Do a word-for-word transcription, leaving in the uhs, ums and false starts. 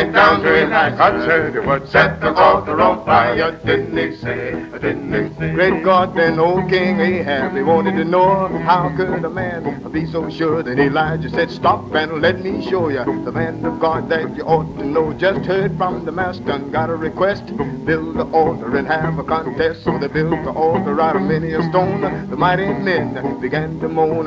went down to Elijah. God said he would set the altar on fire. Didn't he say? Didn't he say? Great God, then old King Ahab, he wanted to know how could a man be so sure that Elijah said, stop and let me show you the man of God that you ought to know. Just heard from the master and got a request, build the altar and have a contest. So they built the altar out of many a stone. The mighty men began to moan.